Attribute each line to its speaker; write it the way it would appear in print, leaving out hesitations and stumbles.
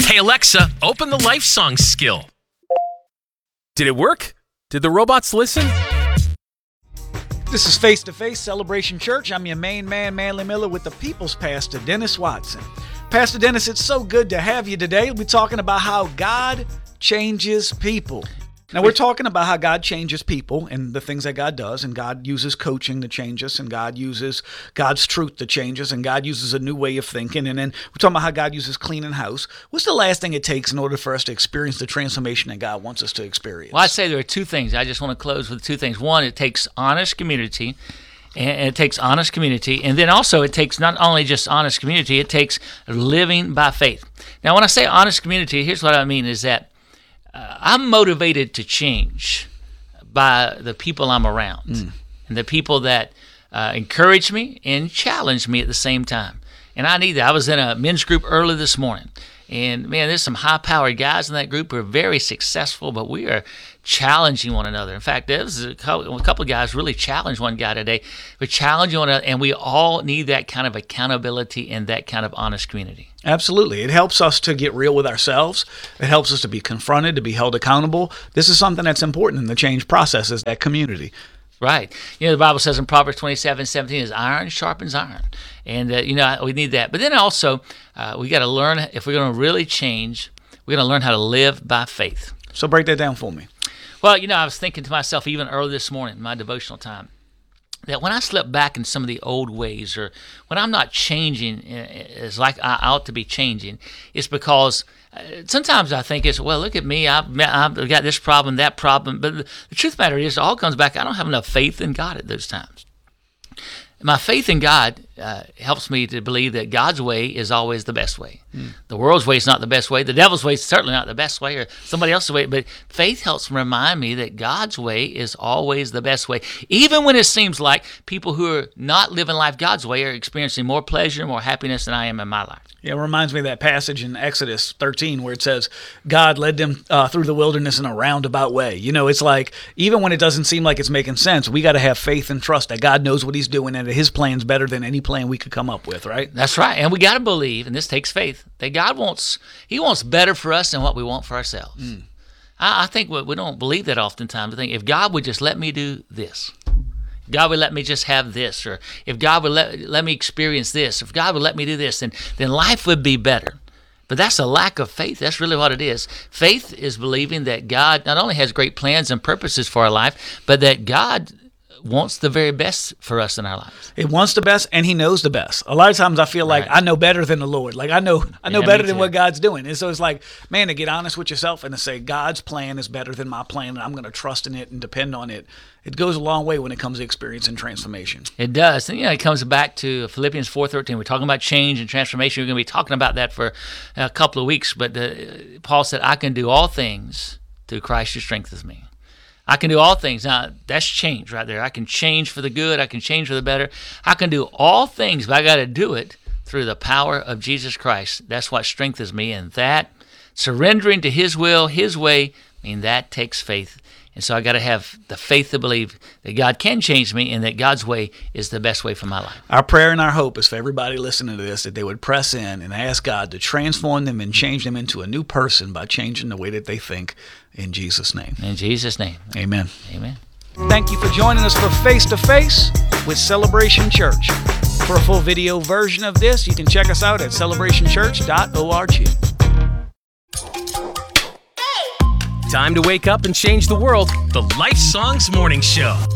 Speaker 1: Hey Alexa, open the Life Songs skill.
Speaker 2: Did it work? Did the robots listen?
Speaker 3: This is Face to Face Celebration Church. I'm your main man, Manly Miller, with the People's Pastor, Dennis Watson. Pastor Dennis, it's so good to have you today. We'll be talking about how God changes people. Now, we're talking about how God changes people and the things that God does, and God uses coaching to change us, and God uses God's truth to change us, and God uses a new way of thinking, and then we're talking about how God uses cleaning house. What's the last thing it takes in order for us to experience the transformation that God wants us to experience?
Speaker 4: Well, I'd say there are two things. I just want to close with two things. One, it takes honest community, and then also it takes not only just honest community, it takes living by faith. Now, when I say honest community, here's what I mean is that I'm motivated to change by the people I'm around and the people that encourage me and challenge me at the same time. And I need that. I was in a men's group early this morning. And, man, there's some high-powered guys in that group who are very successful, but we are challenging one another. In fact, there was a couple of guys really challenged one guy today. We're challenging one another, and we all need that kind of accountability and that kind of honest community.
Speaker 3: Absolutely. It helps us to get real with ourselves. It helps us to be confronted, to be held accountable. This is something that's important in the change process, is that community.
Speaker 4: Right. The Bible says in Proverbs 27:17 is iron sharpens iron. And, we need that. But then also, we got to learn, if we're going to really change, we're going to learn how to live by faith.
Speaker 3: So break that down for me.
Speaker 4: Well, I was thinking to myself even early this morning in my devotional time, that when I slip back in some of the old ways, or when I'm not changing as like I ought to be changing, it's because sometimes I think it's, well, look at me, I've got this problem, that problem. But the truth of the matter is, it all comes back, I don't have enough faith in God at those times. My faith in God helps me to believe that God's way is always the best way. The world's way is not the best way. The devil's way is certainly not the best way, or somebody else's way. But faith helps remind me that God's way is always the best way. Even when it seems like people who are not living life God's way are experiencing more pleasure, more happiness than I am in my life.
Speaker 3: Yeah, it reminds me of that passage in Exodus 13 where it says, God led them through the wilderness in a roundabout way. It's like, even when it doesn't seem like it's making sense, we got to have faith and trust that God knows what he's doing and that his plan's better than any plan we could come up with, right?
Speaker 4: That's right. And we got to believe, and this takes faith, that God wants better for us than what we want for ourselves. I think we don't believe that oftentimes. I think if God would just let me do this, God would let me just have this, or if God would let me experience this, if God would let me do this, then life would be better. But that's a lack of faith. That's really what it is. Faith is believing that God not only has great plans and purposes for our life, but that God wants the very best for us in our lives.
Speaker 3: It wants the best, and he knows the best. A lot of times I feel like I know better than the Lord. Like I know better than what God's doing. And so it's like, man, to get honest with yourself and to say God's plan is better than my plan, and I'm going to trust in it and depend on it. It goes a long way when it comes to experiencing transformation.
Speaker 4: It does. And, it comes back to Philippians 4:13. We're talking about change and transformation. We're going to be talking about that for a couple of weeks. But Paul said, I can do all things through Christ who strengthens me. I can do all things. Now, that's change right there. I can change for the good. I can change for the better. I can do all things, but I got to do it through the power of Jesus Christ. That's what strengthens me. And that, surrendering to his will, his way, that takes faith. And so I got to have the faith to believe that God can change me and that God's way is the best way for my life.
Speaker 3: Our prayer and our hope is for everybody listening to this that they would press in and ask God to transform them and change them into a new person by changing the way that they think, in Jesus' name.
Speaker 4: In Jesus' name.
Speaker 3: Amen.
Speaker 4: Amen.
Speaker 3: Thank you for joining us for Face to Face with Celebration Church. For a full video version of this, you can check us out at celebrationchurch.org.
Speaker 1: Time to wake up and change the world. The Life Songs Morning Show.